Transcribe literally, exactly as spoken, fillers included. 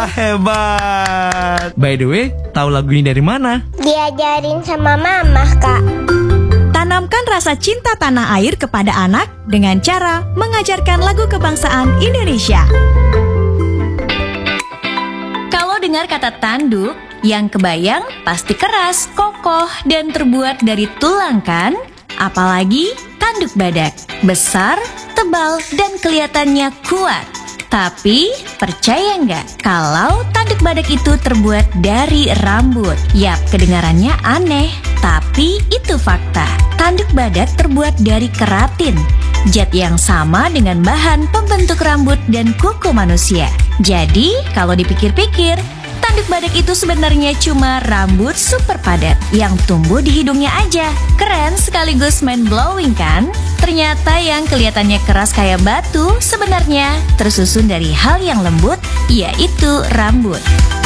Wah, hebat. By the way, tahu lagu ini dari mana? Diajarin sama mama, Kak. Tanamkan rasa cinta tanah air kepada anak dengan cara mengajarkan lagu kebangsaan Indonesia. Kalau dengar kata tanduk, yang kebayang pasti keras, kokoh, dan terbuat dari tulang kan? Apalagi tanduk badak, besar, tebal, dan kelihatannya kuat. Tapi percaya nggak kalau tanduk badak itu terbuat dari rambut? Yap, kedengarannya aneh, tapi itu fakta. Tanduk badak terbuat dari keratin, zat yang sama dengan bahan pembentuk rambut dan kuku manusia. Jadi, kalau dipikir-pikir, tanduk badak itu sebenarnya cuma rambut super padat yang tumbuh di hidungnya aja. Keren sekaligus mind-blowing kan? Ternyata yang kelihatannya keras kayak batu sebenarnya tersusun dari hal yang lembut, yaitu rambut.